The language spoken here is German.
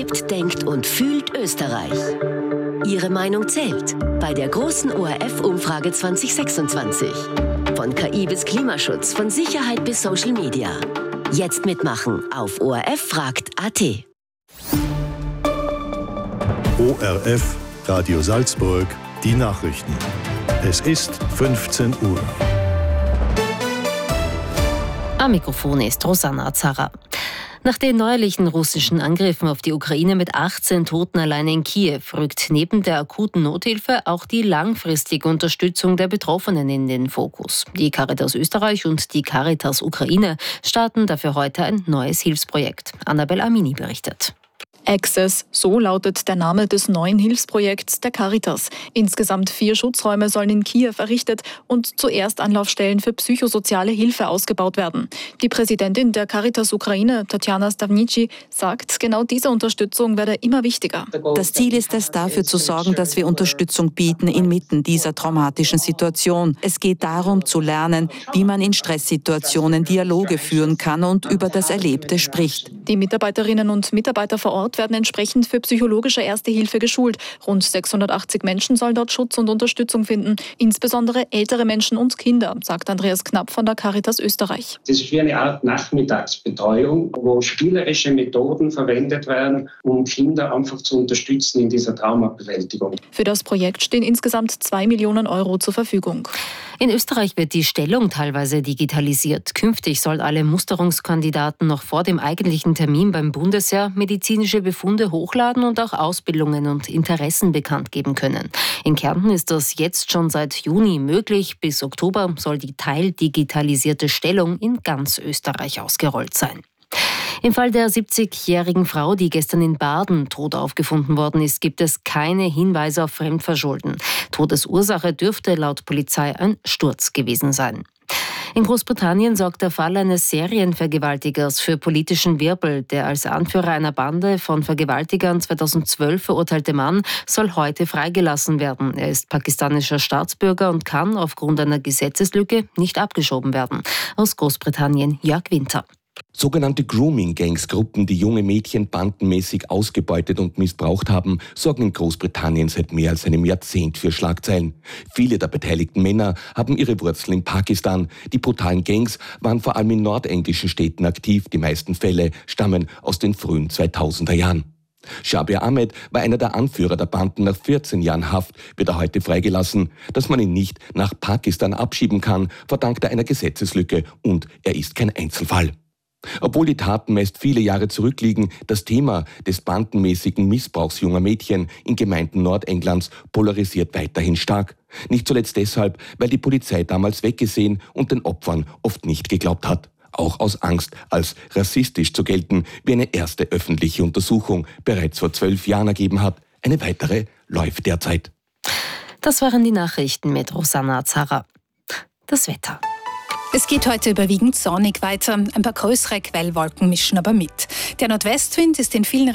lebt, denkt und fühlt Österreich. Ihre Meinung zählt bei der großen ORF-Umfrage 2026. Von KI bis Klimaschutz, von Sicherheit bis Social Media. Jetzt mitmachen auf orffragt.at. ORF, Radio Salzburg, die Nachrichten. Es ist 15 Uhr. Am Mikrofon ist Rosanna Zara. Nach den neuerlichen russischen Angriffen auf die Ukraine mit 18 Toten allein in Kiew rückt neben der akuten Nothilfe auch die langfristige Unterstützung der Betroffenen in den Fokus. Die Caritas Österreich und die Caritas Ukraine starten dafür heute ein neues Hilfsprojekt. Annabel Amini berichtet. Access, so lautet der Name des neuen Hilfsprojekts der Caritas. Insgesamt 4 Schutzräume sollen in Kiew errichtet und zuerst Anlaufstellen für psychosoziale Hilfe ausgebaut werden. Die Präsidentin der Caritas Ukraine, Tatjana Stavnici, sagt, genau diese Unterstützung werde immer wichtiger. Das Ziel ist es, dafür zu sorgen, dass wir Unterstützung bieten inmitten dieser traumatischen Situation. Es geht darum, zu lernen, wie man in Stresssituationen Dialoge führen kann und über das Erlebte spricht. Die Mitarbeiterinnen und Mitarbeiter vor Ort werden entsprechend für psychologische Erste Hilfe geschult. Rund 680 Menschen sollen dort Schutz und Unterstützung finden, insbesondere ältere Menschen und Kinder, sagt Andreas Knapp von der Caritas Österreich. Das ist wie eine Art Nachmittagsbetreuung, wo spielerische Methoden verwendet werden, um Kinder einfach zu unterstützen in dieser Traumabewältigung. Für das Projekt stehen insgesamt 2 Millionen Euro zur Verfügung. In Österreich wird die Stellung teilweise digitalisiert. Künftig sollen alle Musterungskandidaten noch vor dem eigentlichen Termin beim Bundesheer medizinische Befunde hochladen und auch Ausbildungen und Interessen bekannt geben können. In Kärnten ist das jetzt schon seit Juni möglich. Bis Oktober soll die teildigitalisierte Stellung in ganz Österreich ausgerollt sein. Im Fall der 70-jährigen Frau, die gestern in Baden tot aufgefunden worden ist, gibt es keine Hinweise auf Fremdverschulden. Todesursache dürfte laut Polizei ein Sturz gewesen sein. In Großbritannien sorgt der Fall eines Serienvergewaltigers für politischen Wirbel. Der als Anführer einer Bande von Vergewaltigern 2012 verurteilte Mann soll heute freigelassen werden. Er ist pakistanischer Staatsbürger und kann aufgrund einer Gesetzeslücke nicht abgeschoben werden. Aus Großbritannien Jörg Winter. Sogenannte Grooming-Gangs-Gruppen, die junge Mädchen bandenmäßig ausgebeutet und missbraucht haben, sorgen in Großbritannien seit mehr als einem Jahrzehnt für Schlagzeilen. Viele der beteiligten Männer haben ihre Wurzeln in Pakistan. Die brutalen Gangs waren vor allem in nordenglischen Städten aktiv. Die meisten Fälle stammen aus den frühen 2000er Jahren. Shabir Ahmed war einer der Anführer der Banden. Nach 14 Jahren Haft wird er heute freigelassen. Dass man ihn nicht nach Pakistan abschieben kann, verdankt er einer Gesetzeslücke und er ist kein Einzelfall. Obwohl die Taten meist viele Jahre zurückliegen, das Thema des bandenmäßigen Missbrauchs junger Mädchen in Gemeinden Nordenglands polarisiert weiterhin stark. Nicht zuletzt deshalb, weil die Polizei damals weggesehen und den Opfern oft nicht geglaubt hat. Auch aus Angst, als rassistisch zu gelten, wie eine erste öffentliche Untersuchung bereits vor 12 Jahren ergeben hat. Eine weitere läuft derzeit. Das waren die Nachrichten mit Rosanna Zara. Das Wetter. Es geht heute überwiegend sonnig weiter. Ein paar größere Quellwolken mischen aber mit. Der Nordwestwind ist in vielen